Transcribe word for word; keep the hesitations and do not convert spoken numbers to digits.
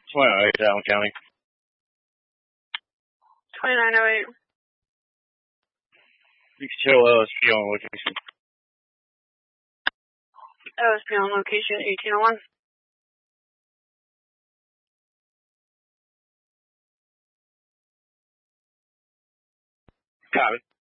twenty-nine, Allen County. twenty-nine oh eight. You can show L S P on location. L S P on location, eighteen oh one. Copy.